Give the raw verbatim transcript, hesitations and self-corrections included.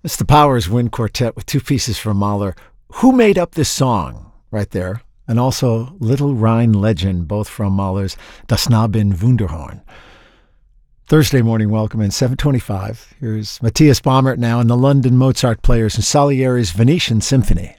It's the Powers Wind Quartet with two pieces from Mahler. Who made up this song right there? And also Little Rhine Legend, both from Mahler's Das Knaben Wunderhorn. Thursday morning welcome in seven twenty-five. Here's Matthias Baumert now in the London Mozart Players and Salieri's Venetian Symphony.